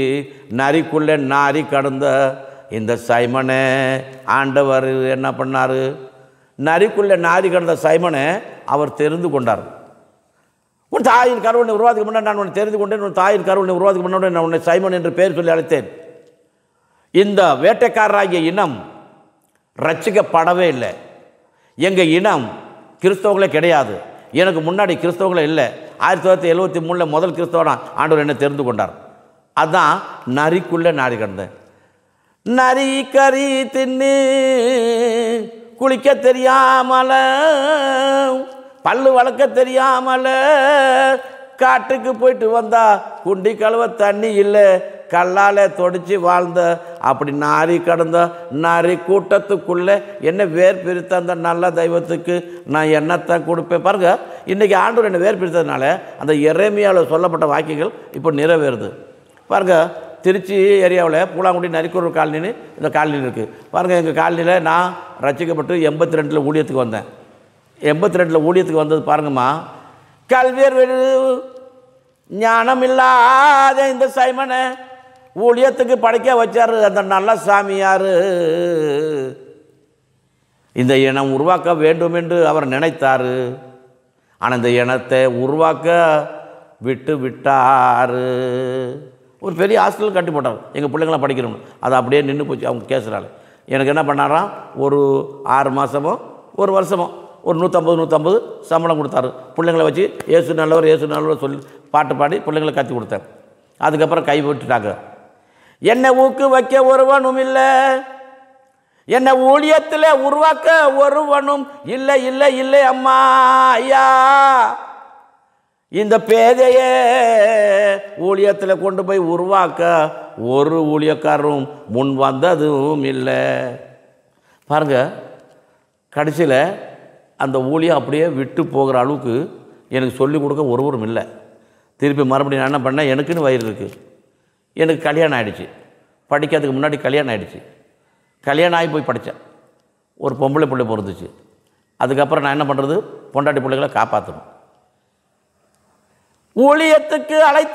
நரிக்குள்ளே நாரி கடந்த இந்த சைமனை ஆண்டவர் என்ன பண்ணார்? நரிக்குள்ளே நாரி கடந்த சைமனை அவர் தெரிந்து கொண்டார். உன் தாயின் கருவனை உருவாதுக்கு முன்னாடி நான் உன்னை தெரிந்து கொண்டேன். உன் தாயின் கருவனை உருவாதுக்கு முன்னாடி நான் உன்னை சைமன் என்று பெயர் சொல்லி அழைத்தேன். இந்த வேட்டைக்காரராகிய இனம் ரட்சிக்கப்படவே இல்லை. எங்கள் இனம் கிறிஸ்தவங்களே கிடையாது. எனக்கு முன்னாடி கிறிஸ்தவங்களே இல்லை. 1973 முதல் கிறிஸ்தவனா ஆண்டவர் என்னை தெரிந்து கொண்டார். அதுதான் நரிக்குள்ளே நாரி கடந்தேன். நரி கறி தின்னு குளிக்க தெரியாமல, பல்லு வளர்க்க தெரியாமல, காட்டுக்கு போயிட்டு வந்தா குண்டி கழுவ தண்ணி இல்லை, கல்லால் தொடிச்சு வாழ்ந்த அப்படி நாரி கடந்த நாரி கூட்டத்துக்குள்ளே என்ன வேர் பிரித்த அந்த நல்ல தெய்வத்துக்கு நான் என்னத்தை கொடுப்பேன். பாருங்க, இன்றைக்கி ஆண்டவர் என்னை வேர் பிரித்ததுனால அந்த எரேமியாவில் சொல்லப்பட்ட வாக்கியங்கள் இப்போ நிறைவேறுது. பாருங்கள், திருச்சி ஏரியாவில் பூலாங்குடி நரிக்கூர் காலனின்னு இந்த காலனி இருக்குது. பாருங்கள், எங்கள் காலனியில் நான் ரசிக்கப்பட்டு 82 ஊழியத்துக்கு வந்தேன். 82 ஊழியத்துக்கு வந்தது பாருங்கம்மா. கல்வியர் ஞானம் இல்லாத இந்த சைமனை ஊழியத்துக்கு படைக்க வச்சார் அந்த நல்ல சாமியார். இந்த இனம் உருவாக்க வேண்டும் என்று அவர் நினைத்தார். ஆனால் இந்த இனத்தை உருவாக்க விட்டு விட்டார். ஒரு பெரிய ஹாஸ்டல் கட்டி போட்டார் எங்கள் பிள்ளைங்களாம் படிக்கிறோம். அது அப்படியே நின்று போச்சு அவங்க கேசுறாள். எனக்கு என்ன பண்ணாராம், ஒரு 6 மாதமோ 1 வருஷமோ ஒரு 150 சம்பளம் கொடுத்தாரு. பிள்ளைங்களை வச்சு ஏசு நல்லவர் சொல்லி பாட்டு பாடி பிள்ளைங்களை கற்றுக் கொடுத்தேன். அதுக்கப்புறம் கை விட்டுட்டாங்க. என்னை ஊக்கு வைக்க ஒருவனும் இல்லை, என்னை ஊழியத்தில் உருவாக்க ஒருவனும் இல்லை இல்லை இல்லை அம்மா ஐயா. இந்த பேதையே ஊழியத்தில் கொண்டு போய் உருவாக்க ஒரு ஊழியக்காரரும் முன் வந்ததும் இல்லை. பாருங்க, கடைசியில் அந்த ஊழியம் அப்படியே விட்டு போகிற அளவுக்கு எனக்கு சொல்லிக் கொடுக்க ஒருவரும் இல்லை. திருப்பி மறுபடியும் நான் என்ன பண்ணேன், எனக்குன்னு வயிறு இருக்குது. எனக்கு கல்யாணம் ஆகிடுச்சு. படிக்கிறதுக்கு முன்னாடி கல்யாணம் ஆகிடுச்சு. கல்யாணம் ஆகி போய் படித்தேன். ஒரு பொம்பளை பிள்ளை பிறந்துச்சு. அதுக்கப்புறம் நான் என்ன பண்ணுறது, பொண்டாட்டி பிள்ளைகளை காப்பாற்றணும். ஊழியத்துக்கு